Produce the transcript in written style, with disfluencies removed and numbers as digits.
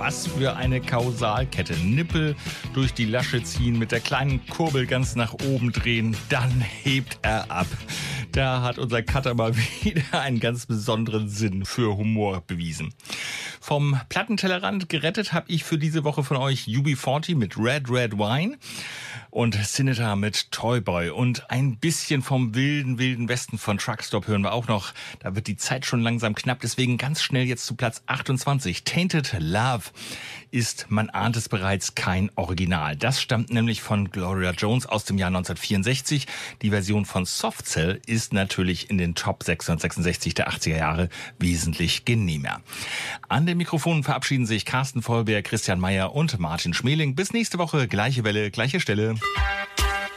was für eine Kausalkette. Nippel durch die Lasche ziehen, mit der kleinen Kurbel ganz nach oben drehen, dann hebt er ab. Da hat unser Cutter mal wieder einen ganz besonderen Sinn für Humor bewiesen. Vom Plattentellerrand gerettet habe ich für diese Woche von euch UB40 mit Red Red Wine und Senator mit Toy Boy. Und ein bisschen vom wilden Westen von Truckstop hören wir auch noch. Da wird die Zeit schon langsam knapp, deswegen ganz schnell jetzt zu Platz 28. Tainted Love ist, man ahnt es bereits, kein Original. Das stammt nämlich von Gloria Jones aus dem Jahr 1964. Die Version von Soft Cell ist natürlich in den Top 666 der 80er Jahre wesentlich genehmer. An den Mikrofonen verabschieden sich Carsten Vollberg, Christian Meyer und Martin Schmeling. Bis nächste Woche, gleiche Welle, gleiche Stelle.